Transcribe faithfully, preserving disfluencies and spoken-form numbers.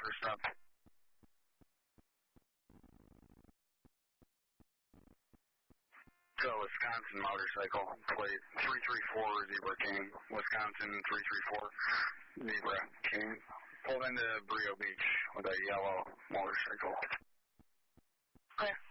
for stop. So, Wisconsin motorcycle, plate three three four Zebra King, Wisconsin three three four Zebra King. Pulled into Brio Beach with a yellow motorcycle. Clear.